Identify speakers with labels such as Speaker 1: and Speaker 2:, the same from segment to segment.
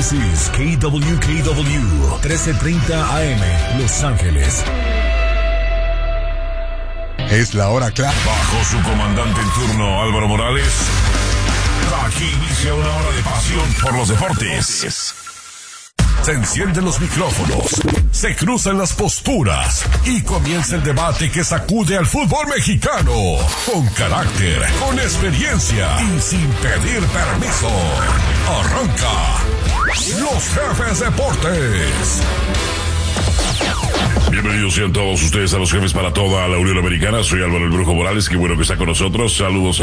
Speaker 1: This is KWKW 1330 AM Los Ángeles.
Speaker 2: Es la hora clave.
Speaker 3: Bajo su comandante en turno, Álvaro Morales, aquí inicia una hora de pasión por los deportes. Se encienden los micrófonos, se cruzan las posturas y comienza el debate que sacude al fútbol mexicano. Con carácter, con experiencia y sin pedir permiso. Arranca Los Jefes Deportes. Bienvenidos sean todos ustedes a Los Jefes para toda la Unión Americana. Soy Álvaro el Brujo Morales, qué bueno que está con nosotros.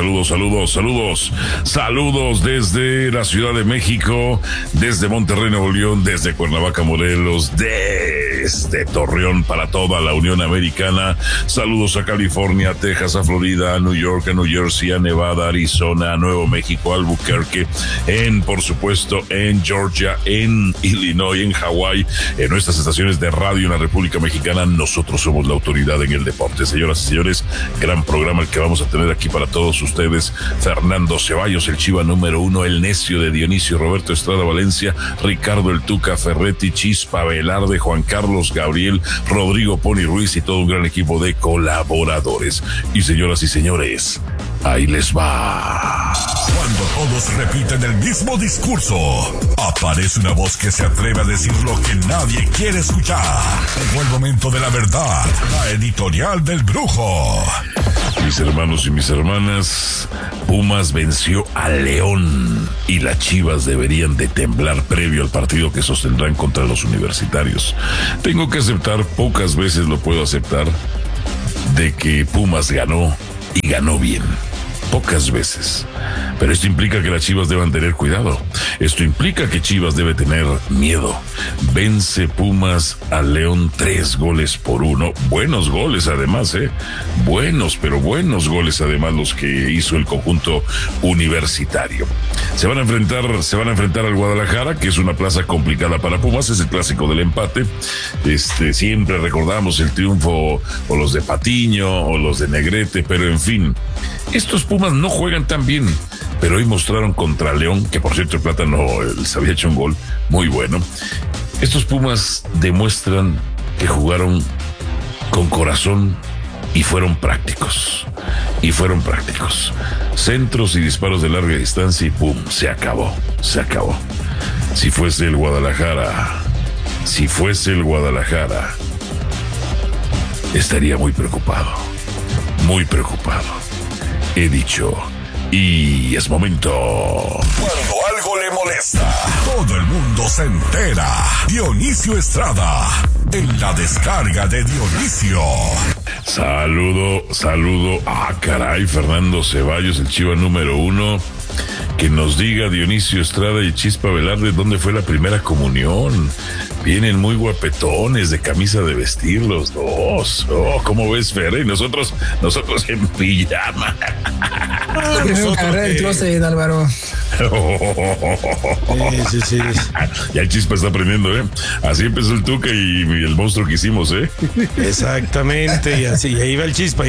Speaker 3: Saludos desde la Ciudad de México, desde Monterrey, Nuevo León, desde Cuernavaca, Morelos, desde Torreón para toda la Unión Americana. Saludos a California, a Texas, a Florida, a New York, a New Jersey, a Nevada, Arizona, a Nuevo México, a Albuquerque, por supuesto, en Georgia, en Illinois, en Hawái, en nuestras estaciones de radio en la República Mexicana. Nosotros somos la autoridad en el deporte. Señoras y señores, gran programa el que vamos a tener aquí para todos ustedes. Fernando Ceballos, el Chiva número 1, el necio de Dionisio, Roberto Estrada Valencia, Ricardo el Tuca Ferretti, Chispa Velarde, Juan Carlos Gabriel, Rodrigo Pony Ruiz y todo un gran equipo de colaboradores. Y señoras y señores, ahí les va. Cuando todos repiten el mismo discurso, aparece una voz que se atreve a decir lo que nadie quiere escuchar. Llegó el momento de la verdad, la editorial del Brujo. Mis hermanos y mis hermanas, Pumas venció a León y las Chivas deberían de temblar previo al partido que sostendrán contra los universitarios. Tengo que aceptar, pocas veces lo puedo aceptar, de que Pumas ganó y ganó bien. Pocas veces. Pero esto implica que las Chivas deban tener cuidado. Esto implica que Chivas debe tener miedo. Vence Pumas a León 3-1. Buenos goles además, buenos goles además los que hizo el conjunto universitario. Se van a enfrentar al Guadalajara, que es una plaza complicada para Pumas. Es el clásico del empate. Siempre recordamos el triunfo o los de Patiño o los de Negrete, pero en fin, estos Pumas no juegan tan bien, pero hoy mostraron contra León, que por cierto el Plátano les había hecho un gol muy bueno. Estos Pumas demuestran que jugaron con corazón y fueron prácticos. Centros y disparos de larga distancia y pum, se acabó. Si fuese el Guadalajara, estaría muy preocupado. He dicho, y es momento. Cuando algo le molesta, todo el mundo se entera. Dionisio Estrada, en la descarga de Dionisio. Saludo. Caray, Fernando Ceballos, el Chiva número 1. Que nos diga Dionisio Estrada y Chispa Velarde dónde fue la primera comunión. Vienen muy guapetones, de camisa de vestir los dos. ¿Cómo ves, Fer? Y nosotros en pijama.
Speaker 4: Primero cargar el closet, Álvaro.
Speaker 2: Sí.
Speaker 3: Ya el Chispa está aprendiendo, Así empezó el Tuca y el monstruo que hicimos,
Speaker 2: Exactamente, y así, y ahí va el Chispa.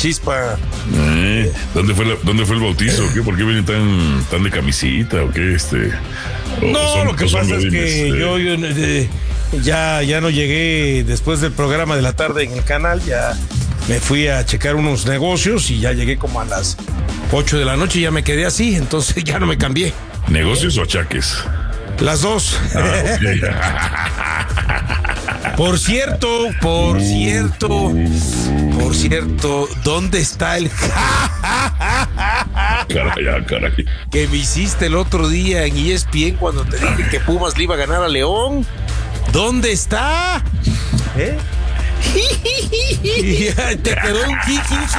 Speaker 3: ¿Dónde fue el bautizo? ¿Qué? ¿Por qué vienen tan de camisita o qué?
Speaker 2: Lo que pasa es que yo ya no llegué después del programa de la tarde en el canal, ya me fui a checar unos negocios y ya llegué como a las 8 de la noche y ya me quedé así, entonces ya no me cambié.
Speaker 3: ¿Negocios o achaques?
Speaker 2: Las dos.
Speaker 3: Okay.
Speaker 2: Por cierto, ¿dónde está el
Speaker 3: Caray.
Speaker 2: que me hiciste el otro día en ESPN cuando te dije que Pumas le iba a ganar a León? ¿Dónde está? Te quedó un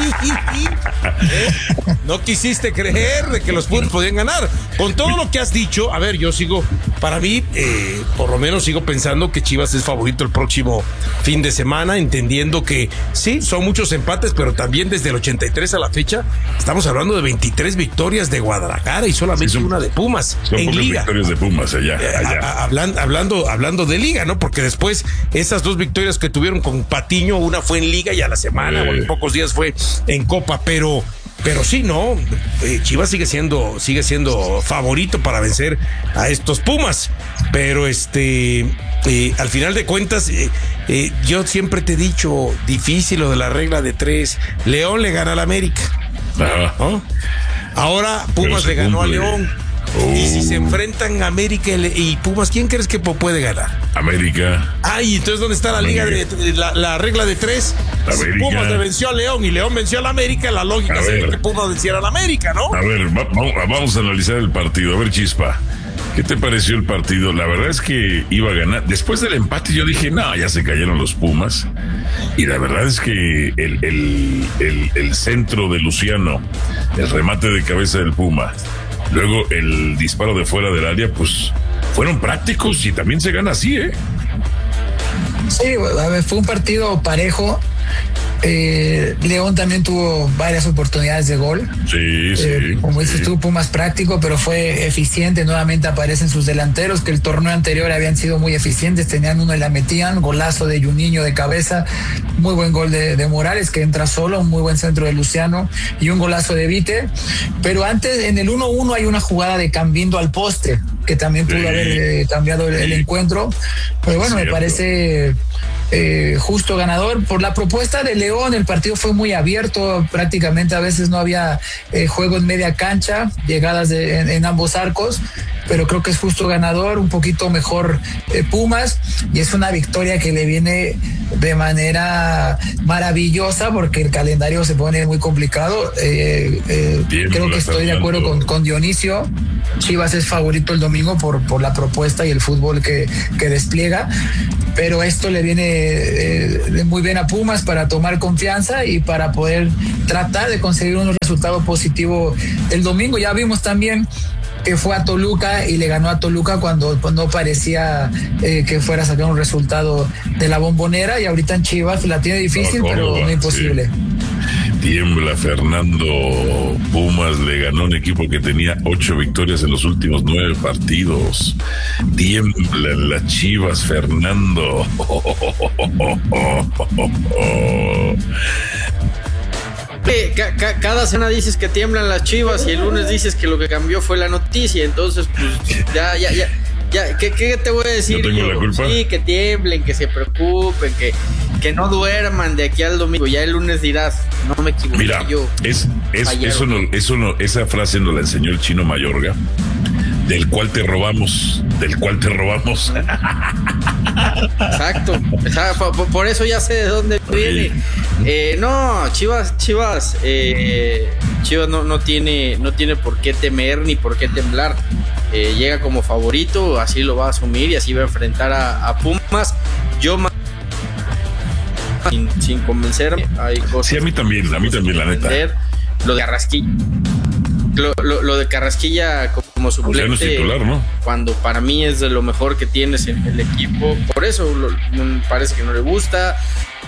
Speaker 2: No quisiste creer de que los Pumas podían ganar. Con todo lo que has dicho, a ver, yo sigo, para mí, por lo menos sigo pensando que Chivas es favorito el próximo fin de semana, entendiendo que sí, son muchos empates, pero también desde el 83 a la fecha estamos hablando de 23 victorias de Guadalajara y solamente una de Pumas en liga.
Speaker 3: Victorias de Pumas allá.
Speaker 2: Hablando de liga, ¿no? Porque después esas dos victorias que tuvieron con Patiño, una fue en liga y a la semana o en pocos días fue en Copa, pero Pero sí, no, Chivas sigue siendo favorito para vencer a estos Pumas. Pero al final de cuentas, yo siempre te he dicho, difícil lo de la regla de 3. León le gana al América, ¿no? Ahora Pumas le ganó a León. Y si se enfrentan América y Pumas, ¿quién crees que puede ganar?
Speaker 3: América.
Speaker 2: Y entonces ¿dónde está la liga la regla de 3? Si Pumas le venció a León y León venció al América, la lógica sería que Pumas venciera al América, ¿no?
Speaker 3: A ver, vamos a analizar el partido. A ver, Chispa, ¿qué te pareció el partido? La verdad es que iba a ganar. Después del empate yo dije, no, ya se cayeron los Pumas. Y la verdad es que el centro de Luciano, el remate de cabeza del Puma, luego el disparo de fuera del área, pues fueron prácticos y también se gana así, ¿eh?
Speaker 4: Sí, a ver, fue un partido parejo. León también tuvo varias oportunidades de gol.
Speaker 3: Sí.
Speaker 4: Como dices tú, Pumas práctico, pero fue eficiente. Nuevamente aparecen sus delanteros, que el torneo anterior habían sido muy eficientes. Tenían uno y la metían. Golazo de Juninho de cabeza. Muy buen gol de Morales, que entra solo. Un muy buen centro de Luciano. Y un golazo de Vite. Pero antes, en el 1-1 hay una jugada de Cambindo al poste, que también pudo haber cambiado el encuentro. Pero bueno, me parece justo ganador. Por la propuesta de León, el partido fue muy abierto, prácticamente a veces no había juego en media cancha, llegadas en ambos arcos, pero creo que es justo ganador, un poquito mejor Pumas, y es una victoria que le viene de manera maravillosa porque el calendario se pone muy complicado. Creo que estoy de acuerdo con Dionisio. Chivas es favorito el domingo por la propuesta y el fútbol que despliega, pero esto le viene muy bien a Pumas para tomar confianza y para poder tratar de conseguir un resultado positivo el domingo. Ya vimos también que fue a Toluca y le ganó a Toluca cuando no parecía que fuera a sacar un resultado de la Bombonera, y ahorita en Chivas la tiene difícil, pero no imposible.
Speaker 3: Sí. Tiembla Fernando. Pumas le ganó a un equipo que tenía 8 victorias en los últimos 9 partidos. Tiemblan las Chivas, Fernando.
Speaker 5: Cada semana dices que tiemblan las Chivas y el lunes dices que lo que cambió fue la noticia. Entonces, pues ya. ¿Qué te voy a decir?
Speaker 3: ¿Yo tengo la culpa?
Speaker 5: Sí, que tiemblen, que se preocupen, que no duerman de aquí al domingo. Ya el lunes dirás, no me equivoqué.
Speaker 3: Mira,
Speaker 5: yo.
Speaker 3: Esa frase nos la enseñó el Chino Mayorga, del cual te robamos.
Speaker 5: Exacto. Por eso ya sé de dónde viene. No, Chivas no tiene por qué temer ni por qué temblar. Llega como favorito, así lo va a asumir y así va a enfrentar a Pumas. Yo sin convencerme, hay cosas.
Speaker 3: Sí, a mí también, la neta.
Speaker 5: Lo de Carrasquilla. Lo de Carrasquilla como suplente,
Speaker 3: no es titular, ¿no?
Speaker 5: Cuando para mí es de lo mejor que tienes en el equipo. Por eso parece que no le gusta.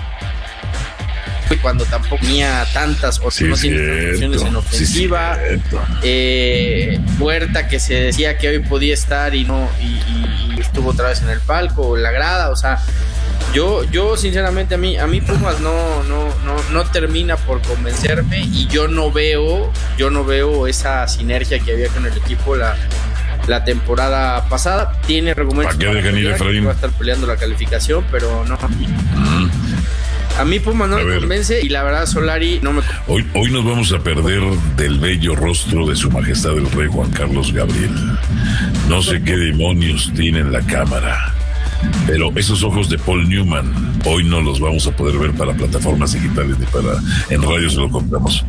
Speaker 5: Cuando tampoco tenía tantas o no tiene opciones en ofensiva. Huerta, que se decía que hoy podía estar y no, y estuvo otra vez en el palco, en la grada. O sea, yo sinceramente a mí Pumas no termina por convencerme, y yo no veo esa sinergia que había con el equipo la temporada pasada. Tiene argumentos
Speaker 3: para que
Speaker 5: va a estar peleando la calificación, pero no. A mí Pumas no me convence, y la verdad Solari no me convence.
Speaker 3: Hoy nos vamos a perder del bello rostro de su majestad el rey Juan Carlos Gabriel. No sé qué demonios tiene en la cámara, pero esos ojos de Paul Newman hoy no los vamos a poder ver para plataformas digitales ni en radio, se lo compramos.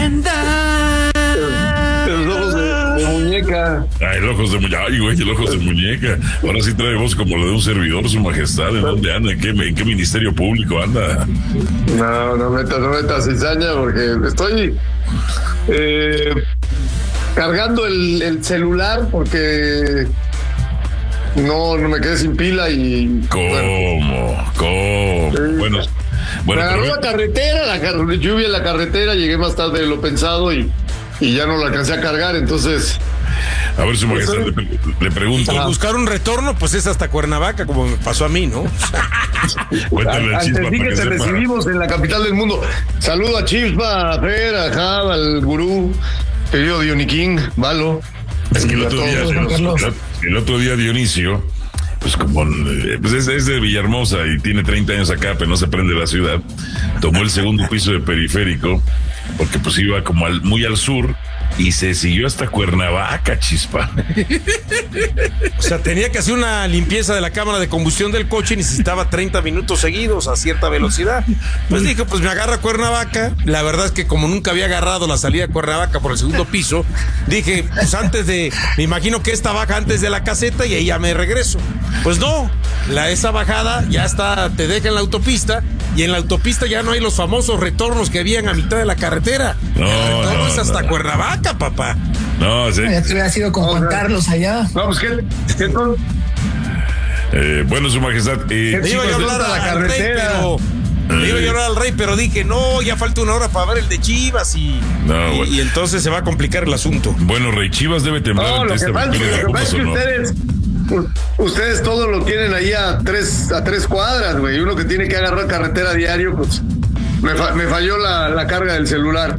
Speaker 6: Los ojos de muñeca.
Speaker 3: El ojos de muñeca. Ay, güey, el ojos de muñeca. Ahora sí trae voz como la de un servidor, su majestad. ¿En dónde anda? ¿En qué ministerio público anda?
Speaker 6: No metas cizaña, porque estoy cargando el celular porque no me quedé sin pila y...
Speaker 3: ¿Cómo? Bueno,
Speaker 6: me agarró la carretera, la lluvia en la carretera, llegué más tarde de lo pensado y ya no la alcancé a cargar, entonces
Speaker 3: A ver, su majestad, le pregunto.
Speaker 2: Y buscar un retorno, pues es hasta Cuernavaca, como me pasó a mí, ¿no?
Speaker 3: Cuéntale al Chispa
Speaker 6: Antes
Speaker 3: para
Speaker 6: que
Speaker 3: que
Speaker 6: te
Speaker 3: sepa.
Speaker 6: recibimos en la capital del mundo. Saludo a Chispa, a Fer, a Java, al gurú, querido Diony King, Valo.
Speaker 3: Es que el
Speaker 6: y a
Speaker 3: otro
Speaker 6: todos.
Speaker 3: el otro día Dionisio, pues como pues es de Villahermosa y tiene 30 años acá, pero no se prende la ciudad, tomó el segundo piso de Periférico, porque pues iba como muy al sur, y se siguió hasta Cuernavaca, Chispa.
Speaker 2: O sea, tenía que hacer una limpieza de la cámara de combustión del coche y necesitaba 30 minutos seguidos a cierta velocidad. Pues dije, pues me agarra Cuernavaca. La verdad es que como nunca había agarrado la salida de Cuernavaca por el segundo piso, dije, pues me imagino que esta baja antes de la caseta y ahí ya me regreso. Pues no, esa bajada ya está, te deja en la autopista, y en la autopista ya no hay los famosos retornos que habían a mitad de la carretera. El retorno es hasta Cuernavaca, papá.
Speaker 3: No, sí.
Speaker 4: Ya te hubiera sido con Juan Carlos allá.
Speaker 6: No, pues ¿qué
Speaker 3: Bueno, su majestad.
Speaker 2: Le iba a hablar
Speaker 6: a la
Speaker 2: al Rey,
Speaker 6: carretera.
Speaker 2: le iba a hablar al Rey, pero dije, no, ya falta una hora para ver el de Chivas y entonces se va a complicar el asunto.
Speaker 3: Bueno, Rey, Chivas debe temblar
Speaker 6: No,
Speaker 3: ante
Speaker 6: lo
Speaker 3: esta
Speaker 6: que pasa
Speaker 3: victoria de
Speaker 6: es
Speaker 3: Pumas,
Speaker 6: que
Speaker 3: ¿o no?
Speaker 6: ustedes todo lo tienen ahí a tres cuadras, güey. Uno que tiene que agarrar carretera diario, pues me falló la carga del celular.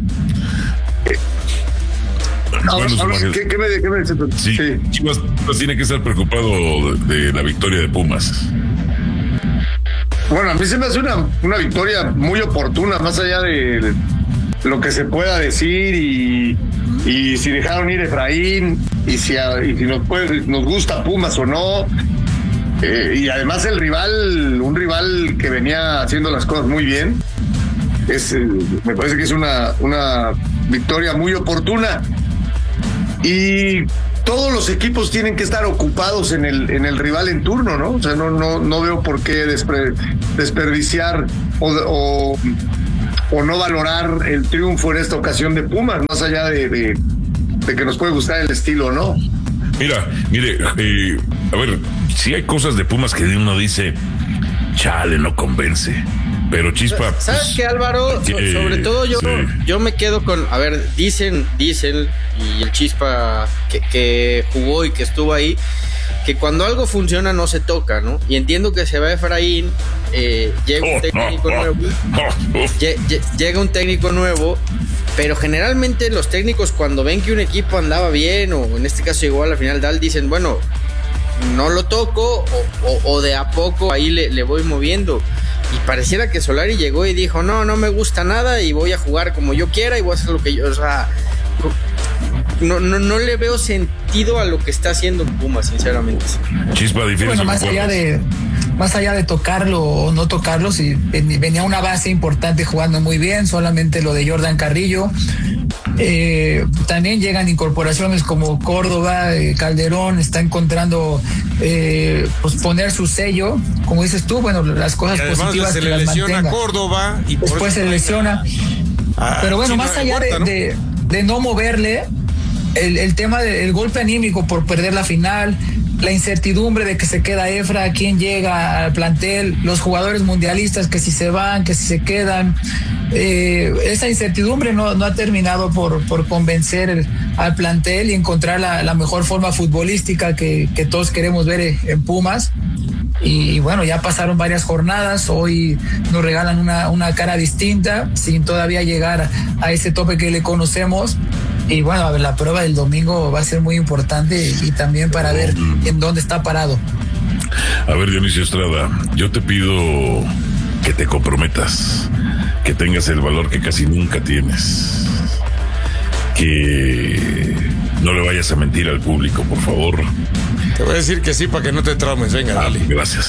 Speaker 3: Bueno, su majestad.
Speaker 6: ¿Qué me dices?
Speaker 3: Sí, Chivas tiene que estar preocupado de la victoria de Pumas.
Speaker 6: Bueno, a mí se me hace una victoria muy oportuna, más allá de lo que se pueda decir y si dejaron ir Efraín y si nos gusta Pumas o no. Y además un rival que venía haciendo las cosas muy bien. Me parece que es una victoria muy oportuna. Y todos los equipos tienen que estar ocupados en el rival en turno, ¿no? O sea, no veo por qué desperdiciar o no valorar el triunfo en esta ocasión de Pumas, más allá de que nos puede gustar el estilo, ¿no?
Speaker 3: Mire, a ver, si hay cosas de Pumas que uno dice, chale, no convence. Pero Chispa.
Speaker 5: ¿Sabes
Speaker 3: pues,
Speaker 5: qué, Álvaro? Sobre todo yo me quedo con, a ver, dicen y el Chispa que jugó y que estuvo ahí, que cuando algo funciona no se toca, ¿no? Y entiendo que se va Efraín, llega un técnico nuevo, llega un técnico nuevo, pero generalmente los técnicos cuando ven que un equipo andaba bien, o en este caso igual al final dicen, bueno, no lo toco, o de a poco ahí le voy moviendo. Y pareciera que Solari llegó y dijo, no me gusta nada y voy a jugar como yo quiera y voy a hacer lo que yo, o sea, no le veo sentido a lo que está haciendo Pumas, sinceramente.
Speaker 3: Chispa, difícil.
Speaker 4: Bueno, más allá de tocarlo o no tocarlo, si venía una base importante jugando muy bien, solamente lo de Jordan Carrillo. También llegan incorporaciones como Córdoba, Calderón, está encontrando pues poner su sello, como dices tú, bueno, las cosas positivas
Speaker 2: se
Speaker 4: que
Speaker 2: le
Speaker 4: las
Speaker 2: lesiona
Speaker 4: mantenga.
Speaker 2: Córdoba y
Speaker 4: después se lesiona. Pero bueno, más allá de no moverle, el tema del golpe anímico por perder la final, la incertidumbre de que se queda Efra, quién llega al plantel, los jugadores mundialistas que si se van, que si se quedan, esa incertidumbre no ha terminado por convencer al plantel y encontrar la mejor forma futbolística que todos queremos ver en Pumas. Y bueno, ya pasaron varias jornadas, hoy nos regalan una cara distinta, sin todavía llegar a ese tope que le conocemos. Y bueno, a ver, la prueba del domingo va a ser muy importante y también para ver en dónde está parado.
Speaker 3: A ver, Dionisio Estrada, yo te pido que te comprometas, que tengas el valor que casi nunca tienes, que no le vayas a mentir al público, por favor.
Speaker 2: Te voy a decir que sí para que no te traumes, venga, dale.
Speaker 3: Gracias.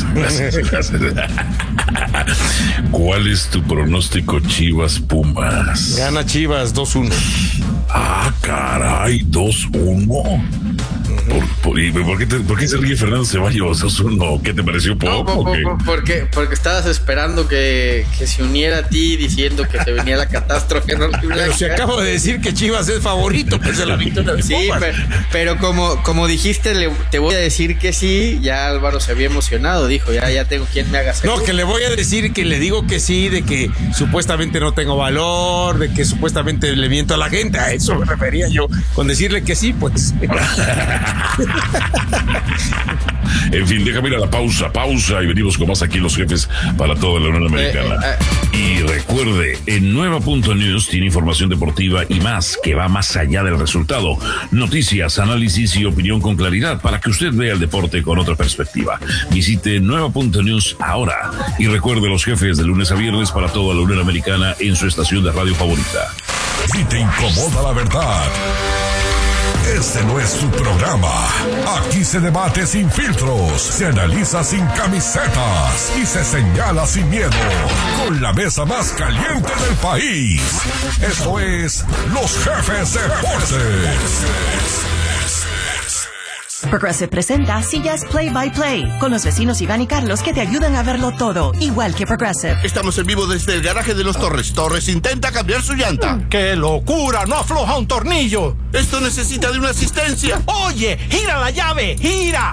Speaker 3: ¿Cuál es tu pronóstico Chivas Pumas?
Speaker 2: Gana Chivas 2-1.
Speaker 3: Ah, caray, 2-1. ¿Por qué se ríe Fernando Ceballos? Osuna? ¿Qué te pareció poco?
Speaker 5: Porque estabas esperando que se uniera a ti diciendo que se venía la catástrofe.
Speaker 2: Pero se acabo de decir que Chivas es favorito pues, de la victoria de Pumas.
Speaker 5: Pero como dijiste, te voy a decir que sí. Ya Álvaro se había emocionado. Dijo, ya tengo quien me haga seguro.
Speaker 2: No, que le voy a decir que le digo que sí, de que supuestamente no tengo valor, de que supuestamente le miento a la gente. A eso me refería yo. Con decirle que sí, pues...
Speaker 3: En fin, déjame ir a la pausa y venimos con más aquí los jefes para toda la Unión Americana. Y recuerde, en Nueva.News tiene información deportiva y más que va más allá del resultado. Noticias, análisis y opinión con claridad para que usted vea el deporte con otra perspectiva. Visite Nueva.News ahora y recuerde los jefes de lunes a viernes para toda la Unión Americana en su estación de radio favorita.
Speaker 1: Si te incomoda la verdad, este no es su programa. Aquí se debate sin filtros, se analiza sin camisetas y se señala sin miedo. Con la mesa más caliente del país. Esto es Los Jefes Deportes.
Speaker 7: Progressive presenta Sillas Play by Play con los vecinos Iván y Carlos que te ayudan a verlo todo, igual que Progressive.
Speaker 8: Estamos en vivo desde el garaje de los Torres. Torres intenta cambiar su llanta.
Speaker 9: ¡Qué locura! ¡No afloja un tornillo!
Speaker 8: Esto necesita de una asistencia.
Speaker 9: ¡Oye! ¡Gira la llave! ¡Gira!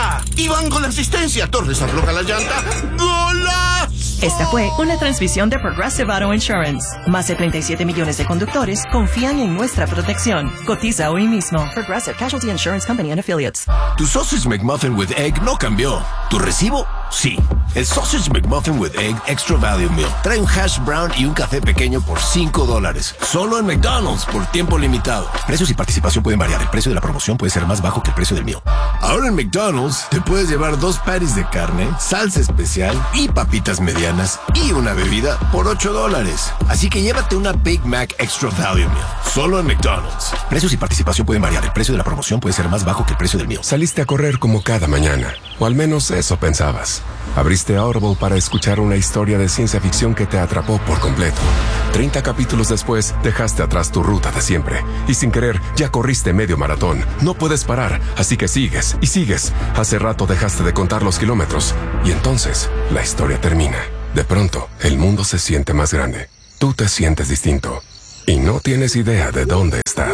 Speaker 8: Y van con la asistencia. Torres afloja la llanta. ¡Golazo!
Speaker 7: Esta fue una transmisión de Progressive Auto Insurance. Más de 37 millones de conductores confían en nuestra protección. Cotiza hoy mismo. Progressive Casualty Insurance Company and Affiliates.
Speaker 10: Tu Sausage McMuffin with Egg no cambió. ¿Tu recibo? Sí. El Sausage McMuffin with Egg Extra Value Meal trae un hash brown y un café pequeño por $5. Solo en McDonald's por tiempo limitado. Precios y participación pueden variar. El precio de la promoción puede ser más bajo que el precio del meal. Ahora en McDonald's te puedes llevar 2 patties de carne, salsa especial y papitas medianas y una bebida por $8. Así que llévate una Big Mac Extra Value Meal. Solo en McDonald's. Precios y participación pueden variar. El precio de la promoción puede ser más bajo que el precio del meal.
Speaker 11: Saliste a correr como cada mañana, o al menos eso pensabas. Abriste Audible para escuchar una historia de ciencia ficción que te atrapó por completo. 30 capítulos después, dejaste atrás tu ruta de siempre. Y sin querer, ya corriste medio maratón. No puedes parar, así que sigues y sigues. Hace rato dejaste de contar los kilómetros. Y entonces, la historia termina. De pronto, el mundo se siente más grande. Tú te sientes distinto. Y no tienes idea de dónde estás.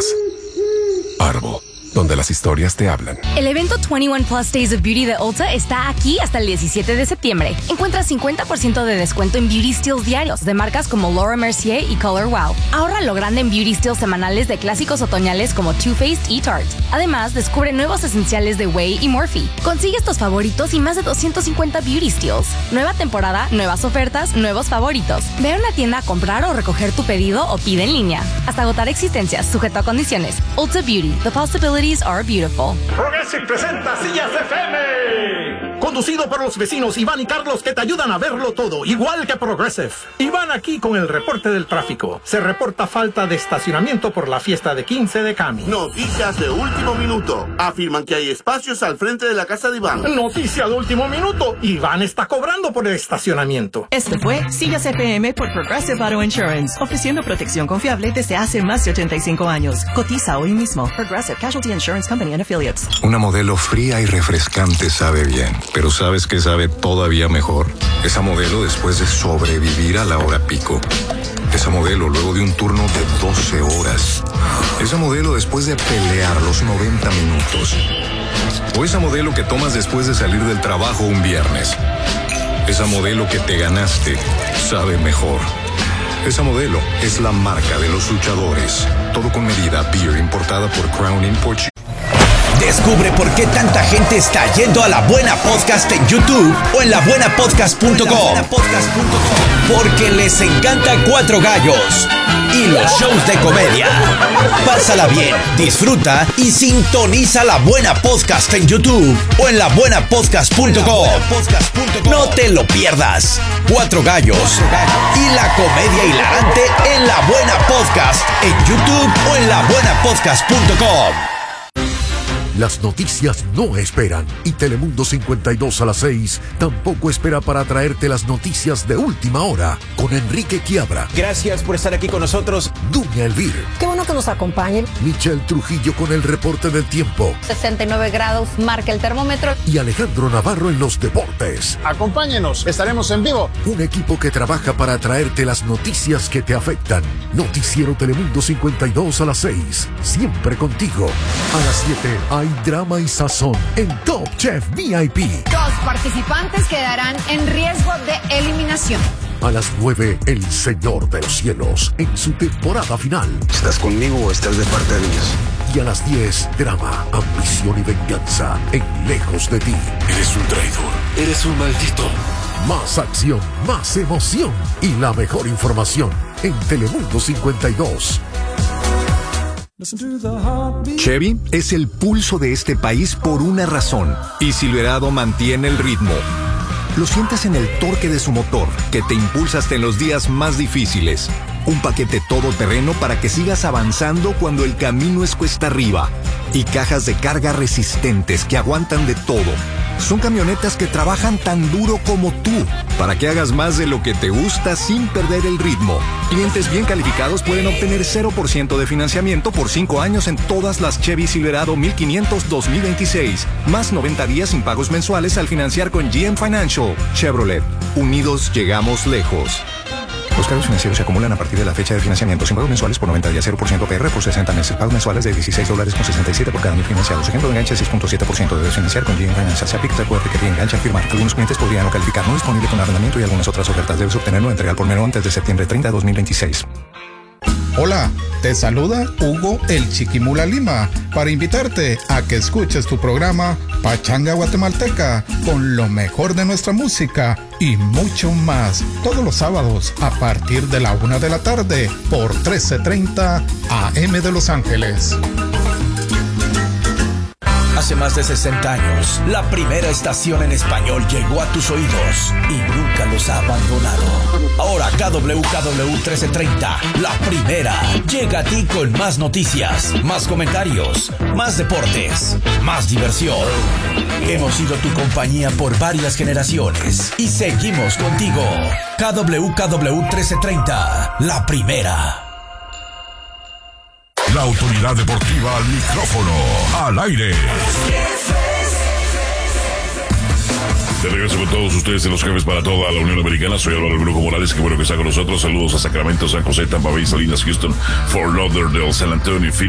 Speaker 11: Audible, donde las historias te hablan.
Speaker 12: El evento 21 Plus Days of Beauty de Ulta está aquí hasta el 17 de septiembre. Encuentra 50% de descuento en Beauty Steals diarios de marcas como Laura Mercier y Color Wow. Ahorra lo grande en Beauty Steals semanales de clásicos otoñales como Too Faced y Tarte. Además, descubre nuevos esenciales de Way y Morphe. Consigue estos favoritos y más de 250 Beauty Steals. Nueva temporada, nuevas ofertas, nuevos favoritos. Ve a una tienda a comprar o recoger tu pedido o pide en línea. Hasta agotar existencias, sujeto a condiciones. Ulta Beauty, the possibilities are beautiful.
Speaker 9: Progressive presenta Sillas FM. Conducido por los vecinos Iván y Carlos que te ayudan a verlo todo, igual que Progressive. Iván aquí con el reporte del tráfico. Se reporta falta de estacionamiento por la fiesta de 15 de Cami.
Speaker 8: Noticias de último minuto. Afirman que hay espacios al frente de la casa de Iván.
Speaker 9: Noticia de último minuto. Iván está cobrando por el estacionamiento.
Speaker 7: Este fue Sillas FM por Progressive Auto Insurance, ofreciendo protección confiable desde hace más de 85 años. Cotiza hoy mismo. Progressive Casualty Insurance Company and Affiliates.
Speaker 13: Una Modelo fría y refrescante sabe bien, pero ¿sabes qué sabe todavía mejor? Esa Modelo después de sobrevivir a la hora pico. Esa Modelo luego de un turno de 12 horas. Esa Modelo después de pelear los 90 minutos. O esa Modelo que tomas después de salir del trabajo un viernes. Esa Modelo que te ganaste sabe mejor. Esa Modelo es la marca de los luchadores. Todo con medida. Beer importada por Crown Import.
Speaker 14: Descubre por qué tanta gente está yendo a La Buena Podcast en YouTube o en labuenapodcast.com. Porque les encanta Cuatro Gallos y los shows de comedia. Pásala bien, disfruta y sintoniza La Buena Podcast en YouTube o en labuenapodcast.com. No te lo pierdas. Cuatro Gallos y la comedia hilarante en La Buena Podcast en YouTube o en labuenapodcast.com.
Speaker 15: Las noticias no esperan y Telemundo 52 a las 6 tampoco espera para traerte las noticias de última hora con Enrique Quiabra.
Speaker 14: Gracias por estar aquí con nosotros.
Speaker 15: Dunia Elvir.
Speaker 16: Qué bueno que nos acompañen.
Speaker 15: Michelle Trujillo con el reporte del tiempo.
Speaker 16: 69 grados marca el termómetro.
Speaker 15: Y Alejandro Navarro en los deportes.
Speaker 17: Acompáñenos, estaremos en vivo.
Speaker 15: Un equipo que trabaja para traerte las noticias que te afectan. Noticiero Telemundo 52 a las 6. Siempre contigo. A las 7 hay drama y sazón en Top Chef VIP.
Speaker 18: 2 participantes quedarán en riesgo de eliminación.
Speaker 15: A las 9, El Señor de los Cielos en su temporada final.
Speaker 19: ¿Estás conmigo o estás de parte de Dios?
Speaker 15: Y a las 10, drama, ambición y venganza en Lejos de ti.
Speaker 11: Eres un traidor. Eres un maldito.
Speaker 15: Más acción, más emoción y la mejor información en Telemundo 52.
Speaker 20: Chevy es el pulso de este país por una razón, y Silverado mantiene el ritmo. Lo sientes en el torque de su motor, que te impulsa hasta en los días más difíciles. Un paquete todoterreno para que sigas avanzando cuando el camino es cuesta arriba. Y cajas de carga resistentes que aguantan de todo. Son camionetas que trabajan tan duro como tú, para que hagas más de lo que te gusta sin perder el ritmo. Clientes bien calificados pueden obtener 0% de financiamiento por 5 años en todas las Chevy Silverado 1500 2026. Más 90 días sin pagos mensuales al financiar con GM Financial. Chevrolet. Unidos llegamos lejos. Los cargos financieros se acumulan a partir de la fecha de financiamiento sin pagos mensuales por 90 días, 0% PR por 60 meses. Pagos mensuales de $16.67 por cada mil financiados. Ejemplo de enganche 6.7%. Debes financiar con GM Financial. Se aplica el recuerde que enganche al firmar. Algunos clientes podrían no calificar. No disponible con arrendamiento y algunas otras ofertas. Debes obtenerlo entrega por mero antes de septiembre 30 de 2026.
Speaker 21: Hola, te saluda Hugo el Chiquimula Lima para invitarte a que escuches tu programa Pachanga Guatemalteca con lo mejor de nuestra música y mucho más todos los sábados a partir de la 1 de la tarde por 1330 AM de Los Ángeles.
Speaker 14: Hace más de 60 años, la primera estación en español llegó a tus oídos y nunca los ha abandonado. Ahora KWKW 1330, la primera, llega a ti con más noticias, más comentarios, más deportes, más diversión. Hemos sido tu compañía por varias generaciones y seguimos contigo. KWKW 1330, la primera.
Speaker 1: La autoridad deportiva al micrófono, al aire.
Speaker 3: De regreso con todos ustedes en los jefes para toda la Unión Americana. Soy Álvaro Brujo Morales, qué bueno que está con nosotros. Saludos a Sacramento, San José, Tampa Bay, Salinas, Houston, Fort Lauderdale, San Antonio,